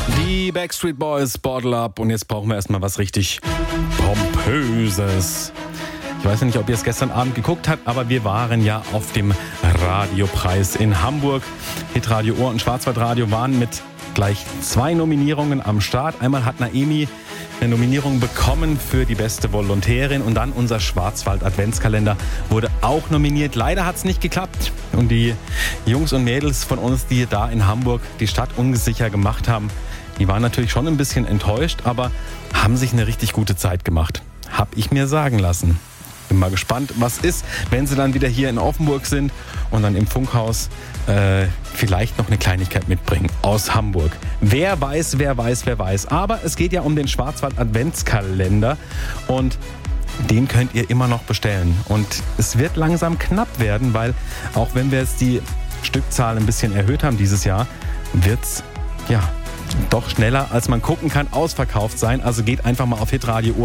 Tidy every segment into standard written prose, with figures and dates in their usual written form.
Die Backstreet Boys, Bottle Up. Und jetzt brauchen wir erstmal was richtig Pompöses. Ich weiß nicht, ob ihr es gestern Abend geguckt habt, aber wir waren ja auf dem Radiopreis in Hamburg. Hitradio Ohr und Schwarzwaldradio waren mit gleich 2 Nominierungen am Start. Einmal hat Naemi eine Nominierung bekommen für die beste Volontärin und dann unser Schwarzwald-Adventskalender wurde auch nominiert. Leider hat es nicht geklappt und die Jungs und Mädels von uns, die da in Hamburg die Stadt unsicher gemacht haben, die waren natürlich schon ein bisschen enttäuscht, aber haben sich eine richtig gute Zeit gemacht. Hab ich mir sagen lassen. Bin mal gespannt, was ist, wenn sie dann wieder hier in Offenburg sind und dann im Funkhaus vielleicht noch eine Kleinigkeit mitbringen aus Hamburg. Wer weiß. Aber es geht ja um den Schwarzwald-Adventskalender und den könnt ihr immer noch bestellen. Und es wird langsam knapp werden, weil auch wenn wir jetzt die Stückzahl ein bisschen erhöht haben dieses Jahr, wird's doch schneller, als man gucken kann, ausverkauft sein. Also geht einfach mal auf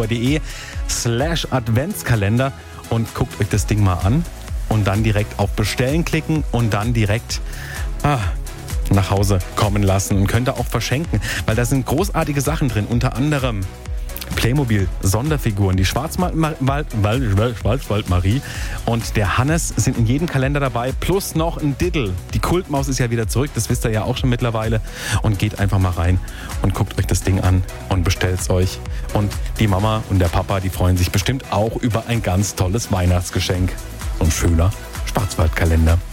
hitradioohr.de/Adventskalender und guckt euch das Ding mal an und dann direkt auf Bestellen klicken und dann direkt nach Hause kommen lassen und könnt ihr auch verschenken, weil da sind großartige Sachen drin, unter anderem Playmobil Sonderfiguren, die Schwarzwaldmarie und der Hannes sind in jedem Kalender dabei, plus noch ein Diddle. Die Kultmaus ist ja wieder zurück, das wisst ihr ja auch schon mittlerweile. Und geht einfach mal rein und guckt euch das Ding an und bestellt's euch. Und die Mama und der Papa, die freuen sich bestimmt auch über ein ganz tolles Weihnachtsgeschenk. So ein schöner Schwarzwaldkalender.